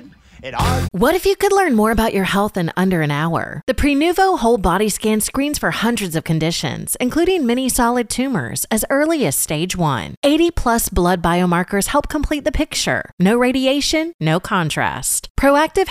good. What if you could learn more about your health in under an hour? The Prenuvo Whole Body Scan screens for hundreds of conditions, including many solid tumors, as early as stage 1. 80-plus blood biomarkers help complete the picture. No radiation, no contrast. Proactive